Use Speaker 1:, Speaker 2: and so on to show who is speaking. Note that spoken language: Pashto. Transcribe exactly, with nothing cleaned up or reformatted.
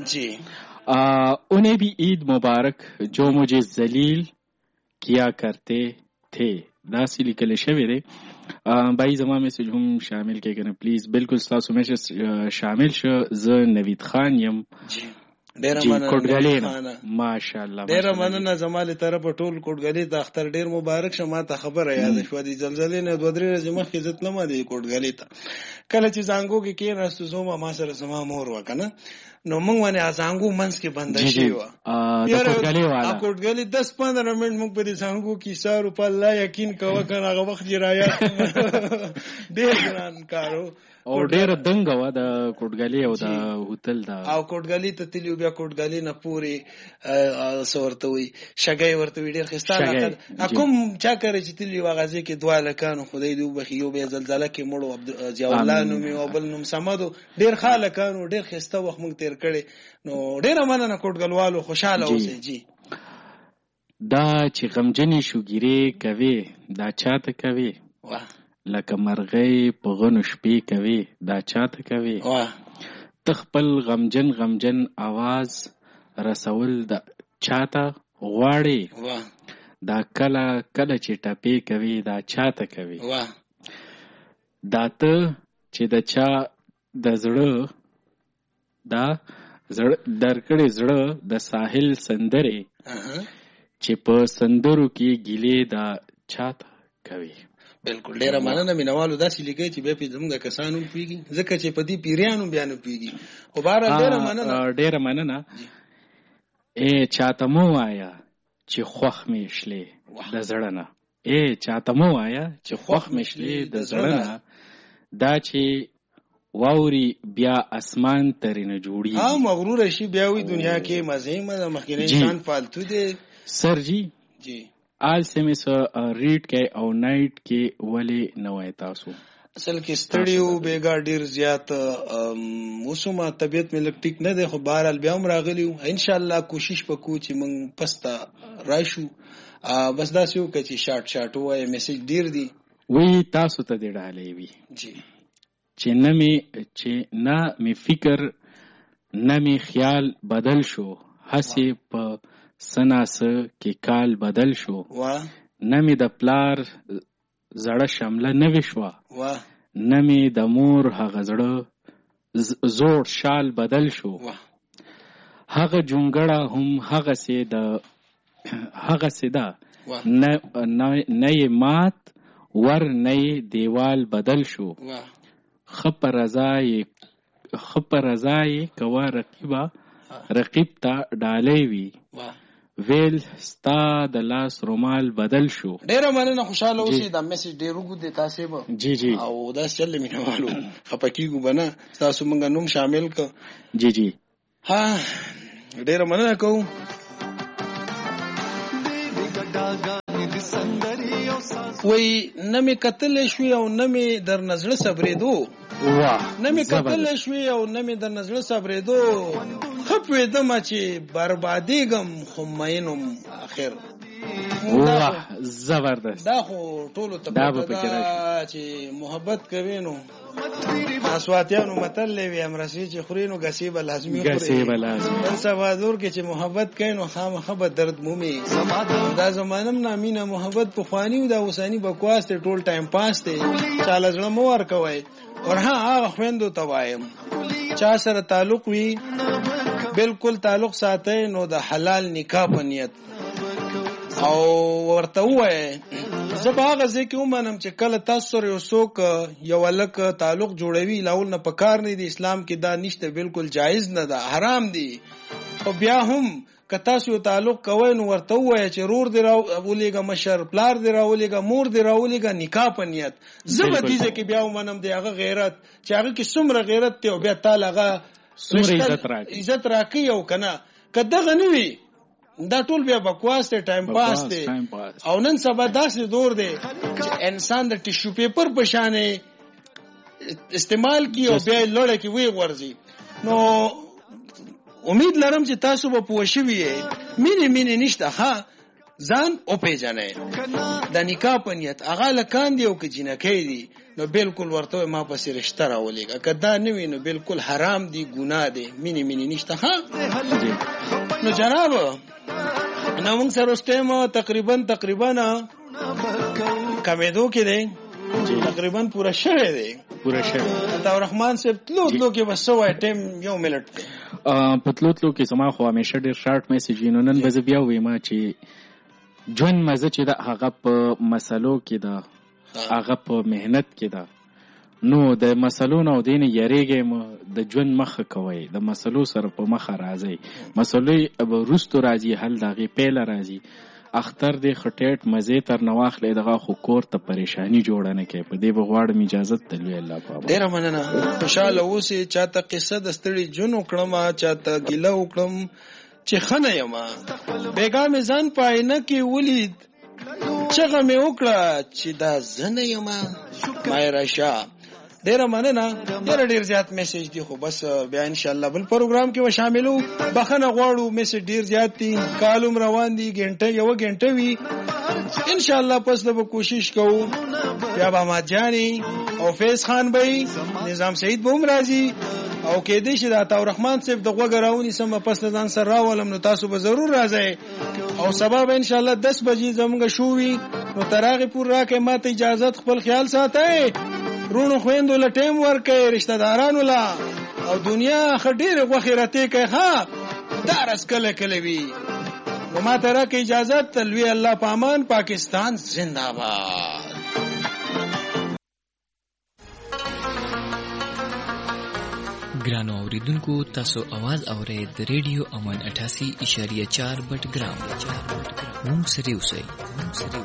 Speaker 1: جی
Speaker 2: انہیں بھی عید مبارک جو مجھے ذلیل کیا کرتے تھے دا سی لیکل شوی دی. بھائی زما میسج هم شامل کې کنه پلیز. بالکل تاسو میسج شامل شو. زه نوید خان یم.
Speaker 1: جی ډیر
Speaker 2: جی
Speaker 1: مننه
Speaker 2: کوټګالي نه ماشاءالله
Speaker 1: ډیر مننه زماله طرف ټول کوټګالي د اختر ډیر مبارک شه. ما ته خبره یاد شو د زلزلې نه دوه درې ورځې مخکې عزت نه ما دی کوټګالي ته کله چې زنګو کې کې راستو زما ما سره زما مور وکنه نو موږ باندې ازانګو منس کې بنده شي و
Speaker 2: د کوټګالي والا
Speaker 1: کوټګالي دس پندرہ منټ موږ په دې زنګو کې سارو په الله یقین کوه کنه هغه وخت جرایا ډیر ګران کارو
Speaker 2: او ډیر دنګ و د کوټګالي او د هوتل دا
Speaker 1: او کوټګالي ته تلیو بیا کوټګالي نه پوری سورته وي شګي ورته وی ډیر خستانه کوم چا کوي چې تلیو غازی کې دوا لکانو خدای دې وبخیو به زلزلہ کې مړو عبد ضیاء الله نو می او بل نوم سمادو ډیر خالکانو ډیر خسته وخت موږ تیر کړي نو ډیر مننه کوټګلوالو خوشاله اوسئ. جی
Speaker 2: دا چې غمجنې شوګيري کوي دا چاته کوي
Speaker 1: واه
Speaker 2: لکه مرغۍ په غنو شپې کوي دا چاته کوي
Speaker 1: واه
Speaker 2: تخپل غمجن غمجن आवाज رسول دا چاته غواړي
Speaker 1: واه
Speaker 2: دا کله کله چې ټپې کوي دا چاته کوي
Speaker 1: واه
Speaker 2: دا ته چې د چا د زړه دا زړه درکړې زړه د ساحل سندرې چې په سندرو کې ګیلې دا چاته کوي.
Speaker 1: بالکل ډیره مننه مینوالو داسې لیکي چې به په زموږ کسانو پیږي ځکه چې په دې پیریانو بیان پیږي خو بهر ډیره مننه
Speaker 2: ډیره مننه. ای چاته مو وایا چې خوخ مې شلې د زړه نه ای چاته مو وایا چې خوخ مې شلې د زړه نه دا چې واوري بیا اسمان ترنه جوړي
Speaker 1: ها مغرور شي بیا وی دنیا کې مزه مزه مخکې انسان فالتو دی
Speaker 2: سر جی.
Speaker 1: جی
Speaker 2: آل سیمس ریډ کې او نایټ کې ولی نوای تاسو
Speaker 1: اصل کې ستړیو بیګا ډیر زیات موسمه طبيعت مې لګ ټیک نه دی خو بهرال بیا هم راغلیو ان شاء الله کوشش وکړو چې موږ پستا راشو بس دا سیو چې شارټ شارټ وای میسج ډیر دی
Speaker 2: وی تاسو ته دی ډالې وی
Speaker 1: جی
Speaker 2: چې نه می چې نه می فکر نه می خیال بدل شو هسي په سناس کې کال بدل شو
Speaker 1: واه
Speaker 2: نمی د پلار زړه شمله نوي شو
Speaker 1: واه
Speaker 2: نمی د مور هغه زړه زوړ شال بدل شو
Speaker 1: واه
Speaker 2: هغه جونګړه هم هغه سي د هغه سي دا نه نه مات ور نه دیوال بدل شو
Speaker 1: واه
Speaker 2: خپ رضای خپ رضای کوا رقیبا رقیب تا ډالې وی
Speaker 1: واه
Speaker 2: ویل ستا د لاس رومال بدل شو.
Speaker 1: ډیره مننه خوشاله اوسئ. دا میسج ډیر وګ دي تاسو به
Speaker 2: جی جی
Speaker 1: او دا چل مینوالو خپکیګو بنا تاسو مونږ نوم شامل ک
Speaker 2: جی جی
Speaker 1: ها ډیره مننه کوم. وای نمې کتل شوی او نمې در نظر صبرېدو
Speaker 2: واه
Speaker 1: نمې کتل شوی او نمې در نظر صبرېدو خپې دمه چې بربادیګم خو مینم اخر
Speaker 2: واه زبردست
Speaker 1: دا خو ټولو ته
Speaker 2: دا به پکې راشي
Speaker 1: چې محبت کوي نو اسواتیانو متل لوي امرسي چې خورینو غسیب لازمي خوري
Speaker 2: غسیب لازمي
Speaker 1: نن سوادور کې چې محبت کوي نو خامخا به درد مومي. دا زمانم نامینه محبت په خواني او دا اوساني بکواس ته ټول ټایم پاس ته چاله ځړه مو ور کوي اور ها هغه خويندو ته وایم چا سره تعلق وي بالکل تعلق ساتي نو د حلال نکاح په نیت او ورته وای زبا غزه کې ومنم چې کله تاسو سره یو څوک یو لک تعلق جوړوي لاول نه پکار نه دی اسلام کې دا نشته بالکل جایز نه ده حرام دی او بیا هم که تاسو یو تعلق کوئ نو ورته وای چې رور دی راولېګه مشر پلار دی راولېګه مور دی راولېګه نکاح په نیت زبا دې چې بیا ومنم دی هغه غیرت چې هغه کې څومره غیرت ته او بیا تعالی هغه
Speaker 2: څومره عزت راکړي
Speaker 1: عزت راکړي او کنه کده غنوي دا ټول بیا بکواس ته ټایم پاس دی او نن سبا داسې دور دی چې انسان د ټیشو پیپر په شانې استعمال کی او بیا لړه کې وی ورزي. نو امید لرم چې تاسو به پوه شئ مینه مینه نشته ها ځان او پیژنې د نکاح په نیت هغه لکان دی او که جنکې دي نو بالکل ورته ما پسې رشته راولېږه که دا نه وي نو بالکل حرام دی ګناه دی مینې مینې نشته ښه نو جناب نو موږ سره اوس ټایم تقریبا تقریبا کمیدو کې دی تقریبا پورا شوی دی
Speaker 2: پورا شوی
Speaker 1: عطا الرحمن صاحب تلو تلو کې بس سوای ټایم یو منټ دی
Speaker 2: په تلو تلو کې زما خو همیشه ډېر شارټ میسج وي نو نن به زه بیا ووایم چې ژوند مزه چې ده هغه په مسلو کې ده هغه په محنت کې ده نو د مسلو نه او دې نه یریږئ د ژوند مخه کوئ د مسلو سره په مخه راځئ مسلې به وروستو راځي حل د هغې پیله راځي اختر دی خټیټ مزې تر نه واخلئ دغه خو کور ته پریشاني جوړه نه کوي په دې به غواړم اجازت د لوی الله پاک
Speaker 1: ډېره مننه خوشحاله اوسئ چاته قصه د ستړي ژوند وکړم چاته ګیله وکړم چې ښه نه یم بېګا مې ځان په آینه کې ولید چغه مې وکړه چې دا زه نه یم مایرا شاه ډېره مننه ډېر ډېر زیات میسج دی خو بس بیا انشاءالله بل پروګرام کې به شاملو بخښنه غواړو میسج ډېر زیات دي کالم روان دي ګنټه یوه ګنټه وي انشاءالله پس به کوشش کوو بیا به احمد جاني او فیض خان به نظام سعید به هم راځي او کېدای شي د عطا الرحمن صاحب د غوږه راونیسم پس د ځان سره راولم نو تاسو به ضرور راځئ او سبا به انشاءالله دس بجې زموږ شو وي نو تر هغې پورې راکئ ما ته اجازت خپل خیال ساتئ رونو خویندو له ټایم ورکئ رشته دارانو له او دنیا ښه ډېرې غوښې راتې کوئ ښه دا رس کله کله وي نو ما ته راکئ اجازت لوی الله په امان پاکستان زنده باد
Speaker 3: ګرانو اوریدونکو تاسو आवाज اورئ د ریډیو امن اٹھاسی اشاریه چار بټ ګرام مونږ سره اوسئ